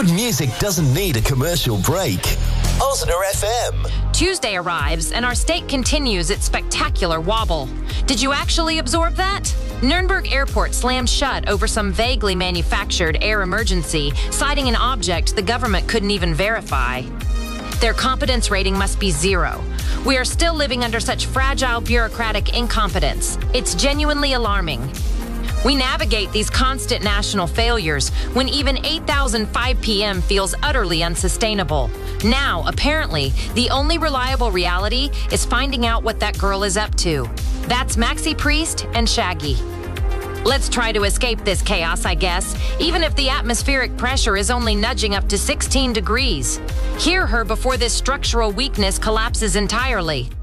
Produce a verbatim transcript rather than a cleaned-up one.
Good music doesn't need a commercial break. Osner F M. Tuesday arrives, and our state continues its spectacular wobble. Did you actually absorb that? Nuremberg Airport slammed shut over some vaguely manufactured air emergency, citing an object the government couldn't even verify. Their competence rating must be zero. We are still living under such fragile bureaucratic incompetence. It's genuinely alarming. We navigate these constant national failures when even eight thousand five p m feels utterly unsustainable. Now, apparently, the only reliable reality is finding out what that girl is up to. That's Maxi Priest and Shaggy. Let's try to escape this chaos, I guess, even if the atmospheric pressure is only nudging up to sixteen degrees. Hear her before this structural weakness collapses entirely.